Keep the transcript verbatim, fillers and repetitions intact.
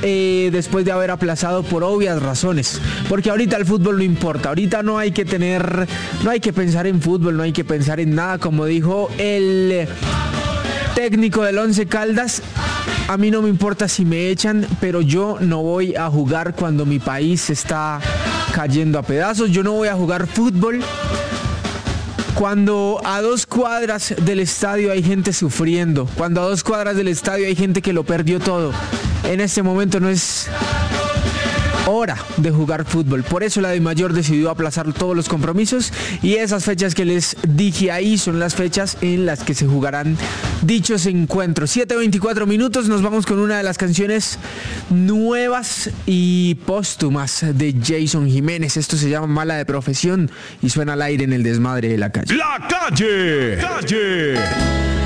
eh, después de haber aplazado por obvias razones, porque ahorita el fútbol no importa, ahorita no hay que tener, no hay que pensar en fútbol, no hay que pensar en nada, como dijo el técnico del Once Caldas. A mí no me importa si me echan, pero yo no voy a jugar cuando mi país está cayendo a pedazos, yo no voy a jugar fútbol cuando a dos cuadras del estadio hay gente sufriendo, cuando a dos cuadras del estadio hay gente que lo perdió todo. En este momento no es hora de jugar fútbol. Por eso la DIMAYOR decidió aplazar todos los compromisos y esas fechas que les dije ahí son las fechas en las que se jugarán dichos encuentros. siete veinticuatro minutos, nos vamos con una de las canciones nuevas y póstumas de Jason Jiménez. Esto se llama Mala de Profesión y suena al aire en el desmadre de la calle. La calle, calle.